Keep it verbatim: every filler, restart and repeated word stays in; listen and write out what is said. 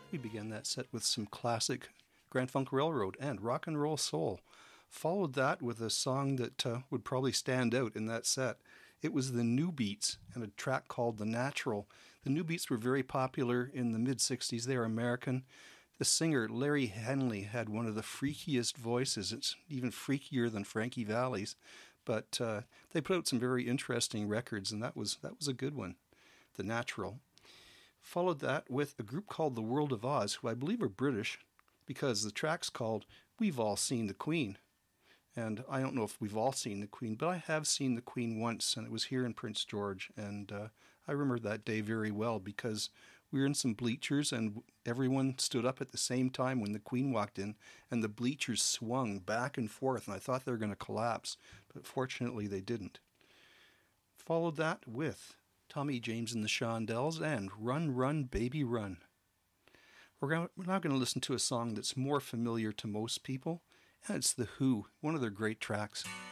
We began that set with some classic Grand Funk Railroad and Rock and Roll Soul. Followed that with a song that uh, would probably stand out in that set. It was the New Beats and a track called The Natural. The New Beats were very popular in the mid-sixties. They are American. The singer, Larry Henley, had one of the freakiest voices. It's even freakier than Frankie Valli's. But uh, they put out some very interesting records, and that was that was a good one, The Natural. Followed that with a group called The World of Oz, who I believe are British, because the track's called We've All Seen the Queen. And I don't know if we've all seen the Queen, but I have seen the Queen once, and it was here in Prince George. And uh, I remember that day very well because we were in some bleachers and everyone stood up at the same time when the Queen walked in, and the bleachers swung back and forth, and I thought they were going to collapse, but fortunately they didn't. Followed that with Tommy James and the Shondells and Run, Run, Baby, Run. We're, going, we're now going to listen to a song that's more familiar to most people, and it's The Who, one of their great tracks.